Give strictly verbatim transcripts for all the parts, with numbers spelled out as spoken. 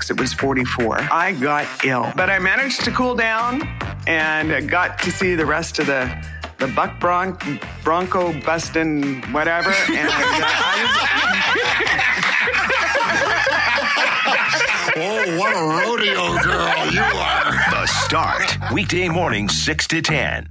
forty-six, it was forty-four. I got ill, but I managed to cool down and got to see the rest of the the buck bron- bronco bustin' whatever. And uh, I Oh, what a rodeo girl you are. The Start, weekday morning six to ten.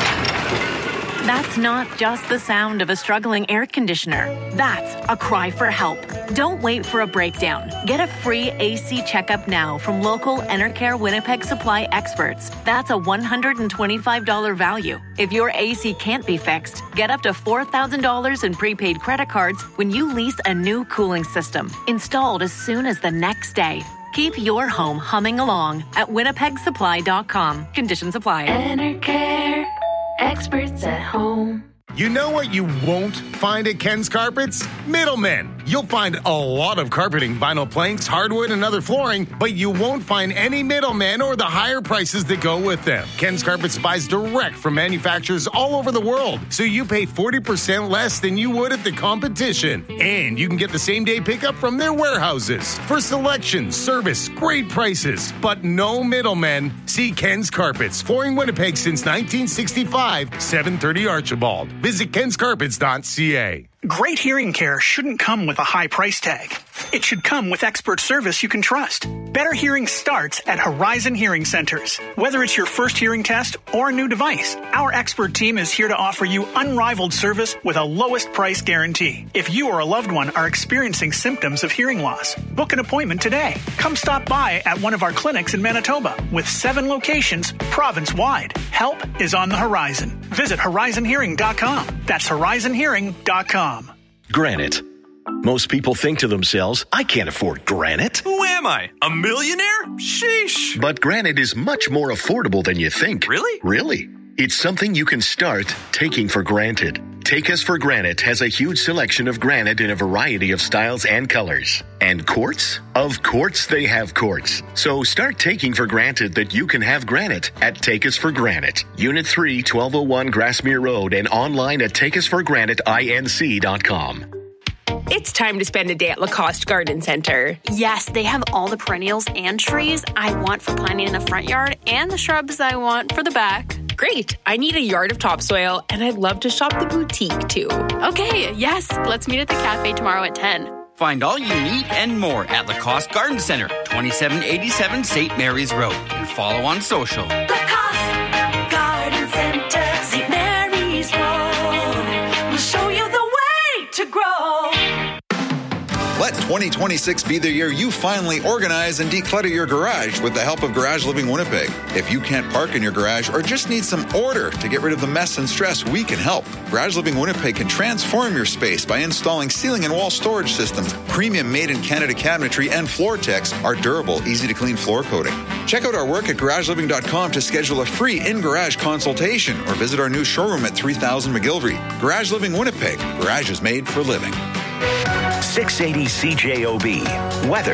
That's not just the sound of a struggling air conditioner. That's a cry for help. Don't wait for a breakdown. Get a free A C checkup now from local Enercare Winnipeg Supply experts. That's a one hundred twenty-five dollars value. If your A C can't be fixed, get up to four thousand dollars in prepaid credit cards when you lease a new cooling system, installed as soon as the next day. Keep your home humming along at winnipeg supply dot com. Conditions apply. Enercare. Experts at home. You know what you won't find at Ken's Carpets? Middlemen. You'll find a lot of carpeting, vinyl planks, hardwood, and other flooring, but you won't find any middlemen or the higher prices that go with them. Ken's Carpets buys direct from manufacturers all over the world, so you pay forty percent less than you would at the competition. And you can get the same-day pickup from their warehouses. For selection, service, great prices, but no middlemen. See Ken's Carpets, flooring Winnipeg since nineteen sixty-five, seven thirty Archibald. Visit kens carpets dot c a. Great hearing care shouldn't come with a high price tag. It should come with expert service you can trust. Better hearing starts at Horizon Hearing Centers. Whether it's your first hearing test or a new device, our expert team is here to offer you unrivaled service with a lowest price guarantee. If you or a loved one are experiencing symptoms of hearing loss, book an appointment today. Come stop by at one of our clinics in Manitoba with seven locations province-wide. Help is on the horizon. Visit horizon hearing dot com. That's horizon hearing dot com. Granite. Most people think to themselves, I can't afford granite. Who am I? A millionaire? Sheesh. But granite is much more affordable than you think. Really? Really. It's something you can start taking for granted. Take Us for Granite has a huge selection of granite in a variety of styles and colors. And quartz? Of course they have quartz. So start taking for granted that you can have granite at Take Us for Granite. Unit three, twelve oh one Grassmere Road, and online at take us for granite inc dot com. It's time to spend a day at Lacoste Garden Center. Yes, they have all the perennials and trees I want for planting in the front yard and the shrubs I want for the back. Great. I need a yard of topsoil, and I'd love to shop the boutique, too. Okay, yes. Let's meet at the cafe tomorrow at ten. Find all you need and more at Lacoste Garden Center, twenty-seven eighty-seven Saint Mary's Road. And follow on social. Lacoste Garden Center, Saint Mary's Road. We'll show you the way to grow. Let twenty twenty-six be the year you finally organize and declutter your garage with the help of Garage Living Winnipeg. If you can't park in your garage or just need some order to get rid of the mess and stress, we can help. Garage Living Winnipeg can transform your space by installing ceiling and wall storage systems, premium made-in-Canada cabinetry, and Floor-Tex, our durable, easy-to-clean floor coating. Check out our work at garage living dot com to schedule a free in-garage consultation or visit our new showroom at three thousand McGilvery. Garage Living Winnipeg. Garage is made for living. six eighty C J O B. Weather.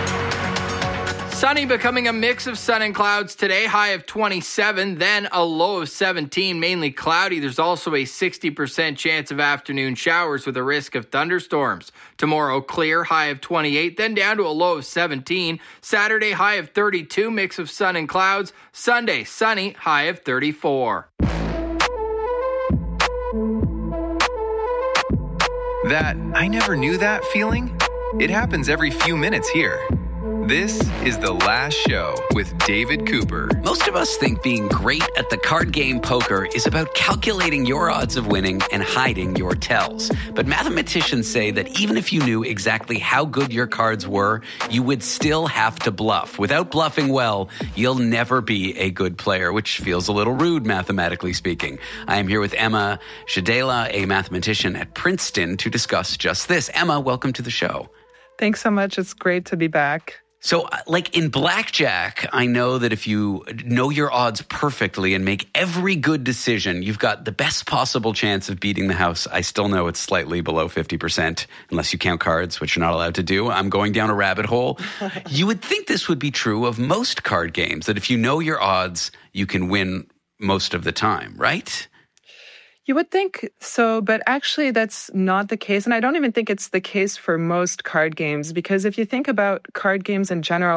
Sunny becoming a mix of sun and clouds today, high of twenty-seven, then a low of seventeen, mainly cloudy. There's also a sixty percent chance of afternoon showers with a risk of thunderstorms. Tomorrow, clear, high of twenty-eight, then down to a low of seventeen. Saturday, high of thirty-two, mix of sun and clouds. Sunday, sunny, high of thirty-four. That I never knew that feeling? It happens every few minutes here. This is The Last Show with David Cooper. Most of us think being great at the card game poker is about calculating your odds of winning and hiding your tells. But mathematicians say that even if you knew exactly how good your cards were, you would still have to bluff. Without bluffing well, you'll never be a good player, which feels a little rude, mathematically speaking. I am here with Emma Shadela, a mathematician at Princeton, to discuss just this. Emma, welcome to the show. Thanks so much. It's great to be back. So, like in blackjack, I know that if you know your odds perfectly and make every good decision, you've got the best possible chance of beating the house. I still know it's slightly below fifty percent, unless you count cards, which you're not allowed to do. I'm going down a rabbit hole. You would think this would be true of most card games, that if you know your odds, you can win most of the time, right? You would think so, but actually that's not the case. And I don't even think it's the case for most card games, because if you think about card games in general,